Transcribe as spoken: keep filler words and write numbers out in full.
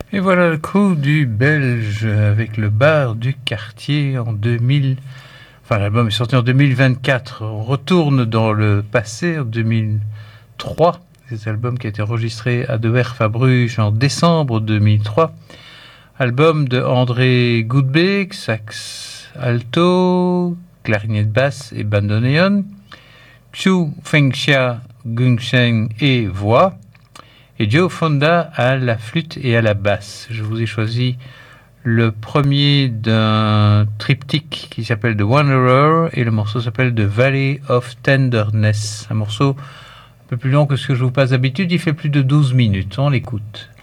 Et voilà le coup du Belge avec le bar du quartier en deux mille. Enfin, l'album est sorti en deux mille vingt-quatre. On retourne dans le passé en deux mille trois. C'est un album qui a été enregistré à De Werf à Bruges en décembre deux mille trois. Album de André Goodbeek, sax alto, clarinette basse et bandoneon. Xu Fengxia Gungsheng et voix. Et Joe Fonda à la flûte et à la basse. Je vous ai choisi le premier d'un triptyque qui s'appelle The Wanderer et le morceau s'appelle The Valley of Tenderness. Un morceau un peu plus long que ce que je vous passe d'habitude, il fait plus de douze minutes. On l'écoute.